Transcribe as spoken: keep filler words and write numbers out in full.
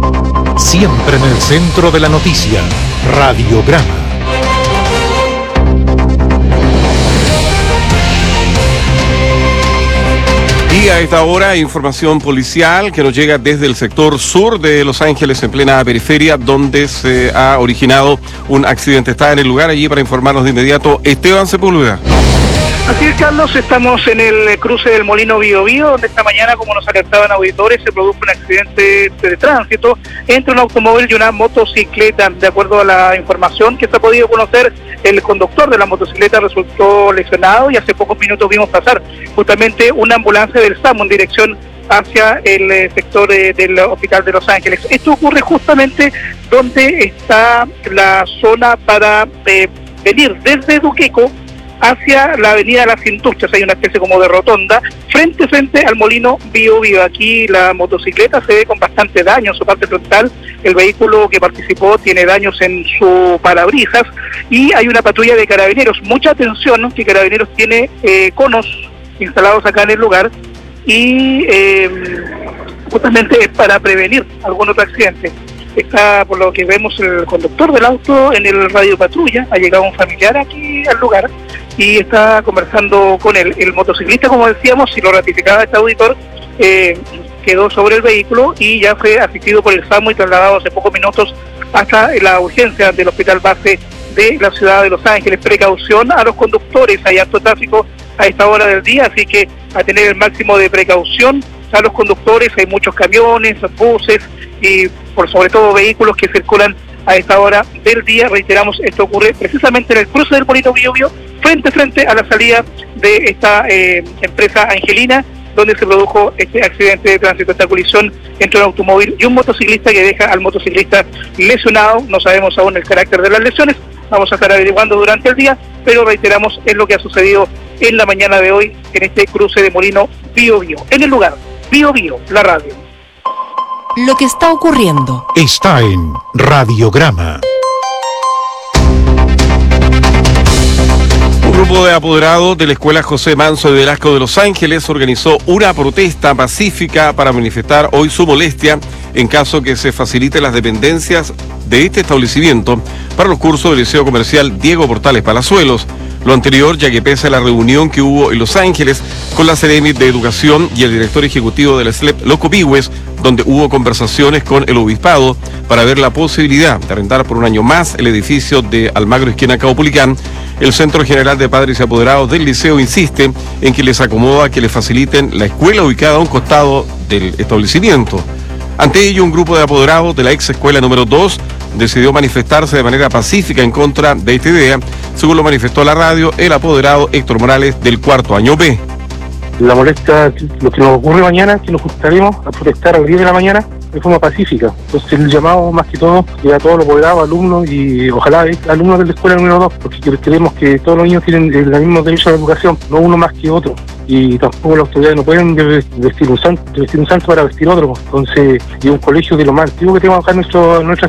Siempre en el centro de la noticia, Radiograma. Y a esta hora, información policial que nos llega desde el sector sur de Los Ángeles, en plena periferia, donde se ha originado un accidente. Está en el lugar allí para informarnos de inmediato Esteban Sepúlveda. Así es, Carlos, estamos en el cruce del Molino Bío Bío, donde esta mañana, como nos alertaban auditores, se produjo un accidente de tránsito entre un automóvil y una motocicleta. De acuerdo a la información que se ha podido conocer, el conductor de la motocicleta resultó lesionado y hace pocos minutos vimos pasar justamente una ambulancia del SAMU en dirección hacia el eh, sector eh, del Hospital de Los Ángeles. Esto ocurre justamente donde está la zona para eh, venir desde Duqueco hacia la avenida Las Industrias. Hay una especie como de rotonda frente frente al Molino Bío Bío. Aquí la motocicleta se ve con bastante daño en su parte frontal. El vehículo que participó tiene daños en su parabrisas y hay una patrulla de carabineros. Mucha atención, ¿no? Que Carabineros tiene eh, conos instalados acá en el lugar y eh, justamente es para prevenir algún otro accidente. Está, por lo que vemos, el conductor del auto en el radio patrulla. Ha llegado un familiar aquí al lugar y está conversando con él. El motociclista, como decíamos, si lo ratificaba este auditor, eh, quedó sobre el vehículo y ya fue asistido por el SAMU y trasladado hace pocos minutos hasta la urgencia del hospital base de la ciudad de Los Ángeles. Precaución a los conductores, hay alto tráfico a esta hora del día, así que a tener el máximo de precaución a los conductores. Hay muchos camiones, buses y por sobre todo vehículos que circulan a esta hora del día. Reiteramos, esto ocurre precisamente en el cruce del Molino Bío Bío, frente frente a la salida de esta eh, empresa angelina, donde se produjo este accidente de tránsito, esta colisión entre un automóvil y un motociclista que deja al motociclista lesionado. No sabemos aún el carácter de las lesiones, vamos a estar averiguando durante el día, pero reiteramos, es lo que ha sucedido en la mañana de hoy en este cruce de Molino Bío Bío. En el lugar, Bío Bío, la radio. Lo que está ocurriendo está en Radiograma. Un grupo de apoderados de la Escuela José Manso de Velasco de Los Ángeles organizó una protesta pacífica para manifestar hoy su molestia en caso que se faciliten las dependencias de este establecimiento para los cursos del Liceo Comercial Diego Portales Palazuelos. Lo anterior, ya que pese a la reunión que hubo en Los Ángeles con la Seremi de Educación y el director ejecutivo de la S L E P, Loco Pigües, donde hubo conversaciones con el obispado para ver la posibilidad de arrendar por un año más el edificio de Almagro esquina Caupolicán, el Centro General de Padres y Apoderados del Liceo insiste en que les acomoda que les faciliten la escuela ubicada a un costado del establecimiento. Ante ello, un grupo de apoderados de la ex escuela número dos decidió manifestarse de manera pacífica en contra de esta idea, según lo manifestó la radio el apoderado Héctor Morales del cuarto año B. La molesta, lo que nos ocurre mañana, que nos juntaremos a protestar a las diez de la mañana de forma pacífica. Entonces el llamado más que todo es a todos los apoderados, alumnos y ojalá alumnos de la escuela número dos, porque queremos que todos los niños tienen el mismo derecho a la educación, no uno más que otro. Y tampoco las autoridades no pueden vestir un santo, vestir un santo para vestir otro. Entonces, y un colegio de lo más antiguo que tenemos acá en nuestro, nuestra